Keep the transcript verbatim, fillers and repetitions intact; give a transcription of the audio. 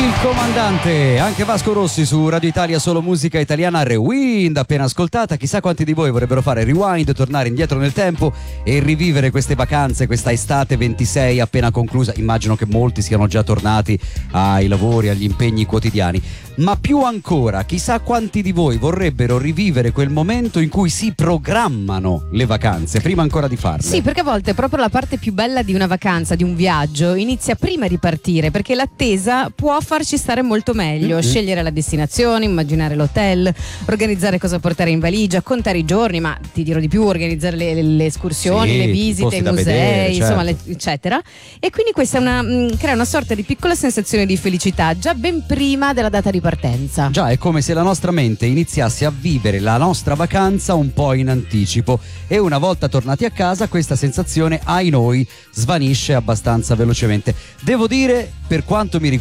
Il comandante, anche Vasco Rossi su Radio Italia, solo musica italiana. Rewind appena ascoltata. Chissà quanti di voi vorrebbero fare rewind, tornare indietro nel tempo e rivivere queste vacanze, questa estate ventisei appena conclusa. Immagino che molti siano già tornati ai lavori, agli impegni quotidiani, ma più ancora chissà quanti di voi vorrebbero rivivere quel momento in cui si programmano le vacanze prima ancora di farle. Sì, perché a volte proprio la parte più bella di una vacanza, di un viaggio, inizia prima di partire, perché l'attesa può farci stare molto meglio. Mm-hmm. Scegliere la destinazione, immaginare l'hotel, organizzare cosa portare in valigia, contare i giorni, ma ti dirò di più, organizzare le, le, le escursioni, sì, le visite, i musei, vedere, insomma, certo. le, eccetera. E quindi questa è una, mh, crea una sorta di piccola sensazione di felicità già ben prima della data di partenza. Già, è come se la nostra mente iniziasse a vivere la nostra vacanza un po' in anticipo, e una volta tornati a casa questa sensazione, ai noi, svanisce abbastanza velocemente. Devo dire, per quanto mi riguarda,